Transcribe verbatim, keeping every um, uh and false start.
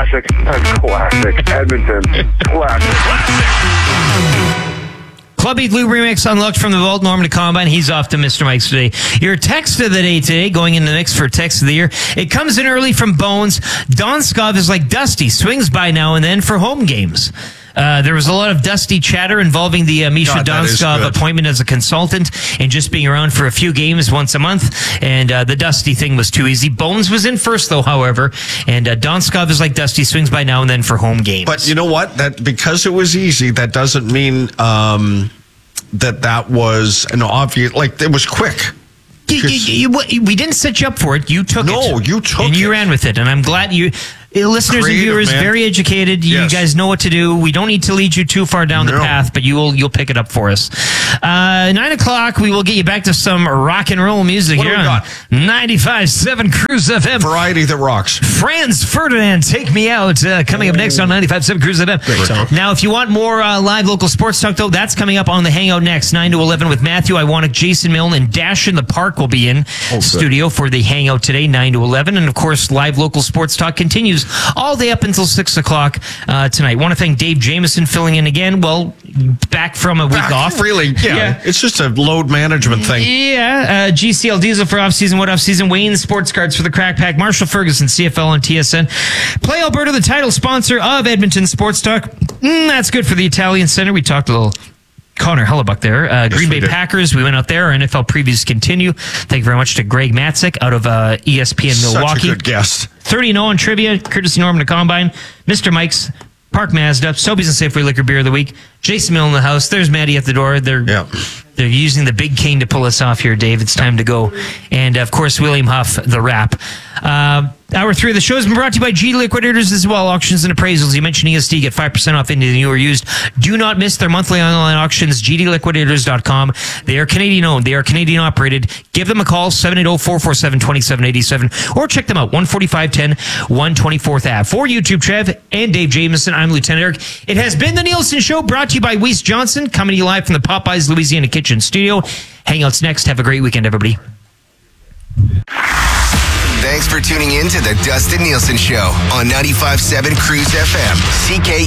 classic. That's classic. Edmonton. Classic. Clubby Glue remix unlocked from the vault. Norman to Combine. He's off to Mister Mike's today. Your text of the day today, going in the mix for text of the year. It comes in early from Bones. Donskov is like Dusty. Swings by now and then for home games. Uh, there was a lot of Dusty chatter involving the uh, Misha God, Donskov appointment as a consultant and just being around for a few games once a month. And uh, the Dusty thing was too easy. Bones was in first, though, however. And uh, Donskov is like Dusty, swings by now and then for home games. But you know what? That because it was easy, that doesn't mean um, that that was an obvious. Like it was quick. You, you, you, we didn't set you up for it. You took no, it. No, you took it. And you it. ran with it. And I'm glad you... Listeners Creative, and viewers, man. very educated. You Yes. guys know what to do. We don't need to lead you too far down No. the path, but you will you'll pick it up for us. Uh, nine o'clock, we will get you back to some rock and roll music What do here we on got? ninety-five point seven Cruise F M. Variety that rocks. Franz Ferdinand, Take Me Out, uh, coming up next on ninety-five point seven Cruise F M. Great song. Now, if you want more uh, live local sports talk, though, that's coming up on the Hangout next, nine to eleven with Matthew Iwanek, Jason Milne, and Dash in the Park will be in good. studio for the Hangout today, nine to eleven. And, of course, live local sports talk continues all day up until six o'clock uh, tonight. Want to thank Dave Jameson filling in again. Well, back from a week Back, off. Really? Yeah. Yeah. It's just a load management thing. Yeah, uh, G C L Diesel for off-season, what off-season, Wayne Sports Cards for the Crack Pack, Marshall Ferguson, C F L and T S N. Play Alberta, the title sponsor of Edmonton Sports Talk. Mm, that's good for the Italian Center. We talked a little Connor Hellebuck there. Uh, Green we Bay did. Packers, we went out there. Our N F L previews continue. Thank you very much to Greg Matzik out of uh, E S P N Milwaukee. Such a good guest. thirty and oh in trivia, courtesy Norman to Combine. Mister Mike's, Park Mazda, Sobeys and Safeway Liquor Beer of the Week. Jason Mill in the house. There's Maddie at the door. They're Yeah. they're using the big cane to pull us off here, Dave. It's time to go. And, of course, William Huff, the rap. Uh, hour three of the show has been brought to you by G Liquidators as well. Auctions and appraisals. You mentioned E S D. Get five percent off into the new or used. Do not miss their monthly online auctions. G D liquidators dot com. They are Canadian owned. They are Canadian operated. Give them a call, seven eight zero, four four seven, two seven eight seven. Or check them out, one forty-five ten, one twenty-fourth Avenue. For YouTube, Trev and Dave Jameson, I'm Lieutenant Eric. It has been the Nielsen Show, brought to you by Weiss Johnson, coming to you live from the Popeyes Louisiana Kitchen Studio. Hangouts next. Have a great weekend, everybody. Thanks for tuning in to the Dustin Nielsen Show on ninety-five point seven Cruise F M. C K